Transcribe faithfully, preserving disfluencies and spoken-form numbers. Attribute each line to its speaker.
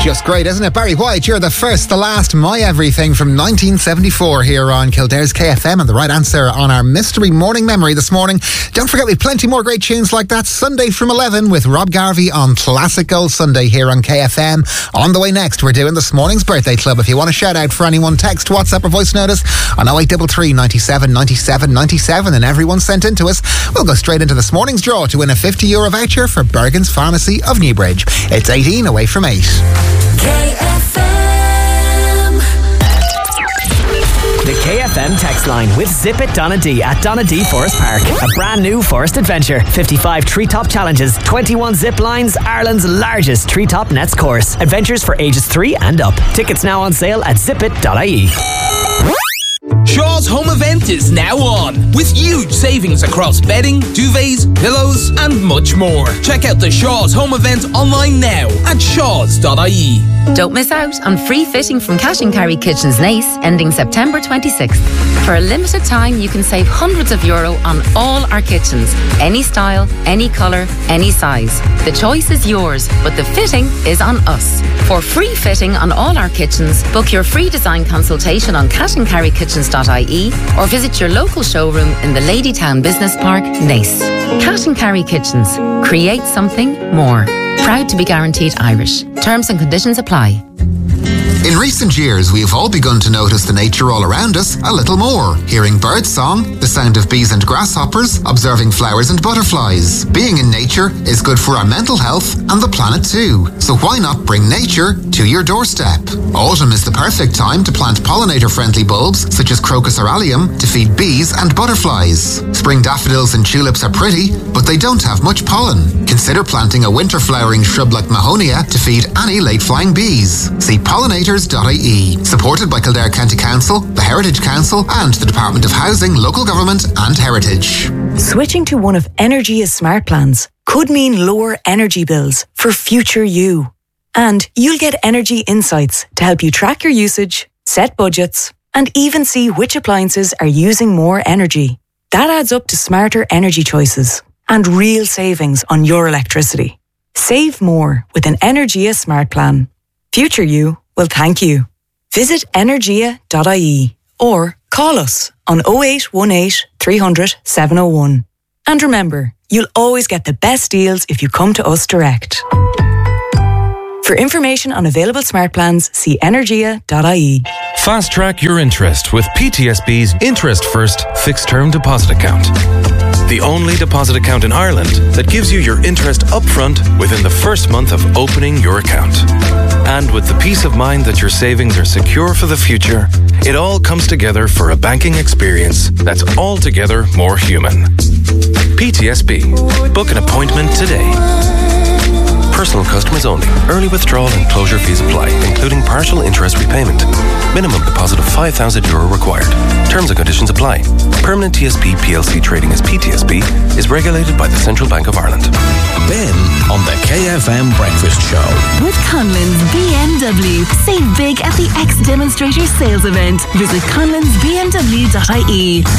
Speaker 1: Just great, isn't it? Barry White, You're the First, the Last, My Everything from nineteen seventy-four here on Kildare's K F M, and the right answer on our Mystery Morning Memory this morning. Don't forget, we've plenty more great tunes like that Sunday from eleven with Rob Garvey on Classic Gold Sunday here on K F M. On the way next, we're doing this morning's birthday club. If you want a shout out for anyone, text, WhatsApp or voice notice on oh eight three three, ninety-seven, ninety-seven, ninety-seven, and everyone sent in to us. We'll go straight into this morning's draw to win a fifty euro voucher for Bergen's Pharmacy of Newbridge. It's eighteen away from eight.
Speaker 2: K F M.
Speaker 3: The K F M text line with Zip It Donadee at Donadee Forest Park. A brand new forest adventure. fifty-five treetop challenges, twenty-one zip lines, Ireland's largest treetop nets course. Adventures for ages three and up. Tickets now on sale at zip it dot I E.
Speaker 4: Shaw's Home Event is now on, with huge savings across bedding, duvets, pillows and much more. Check out the Shaw's Home Event online now at shaws dot I E.
Speaker 5: Don't miss out on free fitting from Cash and Carry Kitchens Nace, ending September twenty-sixth. For a limited time, you can save hundreds of euro on all our kitchens. Any style, any colour, any size. The choice is yours, but the fitting is on us. For free fitting on all our kitchens, book your free design consultation on cash and carry kitchens dot I E or visit your local showroom in the Ladytown Business Park, Nace. Cash and Carry Kitchens. Create something more. Proud to be guaranteed Irish. Terms and conditions apply.
Speaker 1: In recent years, we have all begun to notice the nature all around us a little more. Hearing bird song, the sound of bees and grasshoppers, observing flowers and butterflies. Being in nature is good for our mental health and the planet too. So why not bring nature to your doorstep? Autumn is the perfect time to plant pollinator-friendly bulbs such as Crocus aureolum to feed bees and butterflies. Spring daffodils and tulips are pretty, but they don't have much pollen. Consider planting a winter-flowering shrub like Mahonia to feed any late-flying bees. See pollinators dot I E. Supported by Kildare County Council, the Heritage Council and the Department of Housing, Local Government and Heritage.
Speaker 6: Switching to one of Energia Smart Plans could mean lower energy bills for future you. And you'll get energy insights to help you track your usage, set budgets, and even see which appliances are using more energy. That adds up to smarter energy choices and real savings on your electricity. Save more with an Energia Smart Plan. Future you will thank you. Visit energia dot I E or call us on oh eight one eight, three hundred, seven oh one. And remember, you'll always get the best deals if you come to us direct. For information on available smart plans, see energia dot I E.
Speaker 7: Fast track your interest with P T S B's Interest First Fixed Term Deposit Account. The only deposit account in Ireland that gives you your interest upfront within the first month of opening your account. And with the peace of mind that your savings are secure for the future, it all comes together for a banking experience that's altogether more human. P T S B. Book an appointment today. Personal customers only. Early withdrawal and closure fees apply, including partial interest repayment. Minimum deposit of five thousand euro required. Terms and conditions apply. Permanent T S B P L C trading as P T S B is regulated by the Central Bank of Ireland.
Speaker 8: Ben on the K F M Breakfast Show.
Speaker 2: With Conlon's B M W. Save big at the X Demonstrator sales event. Visit conlons b m w dot I E.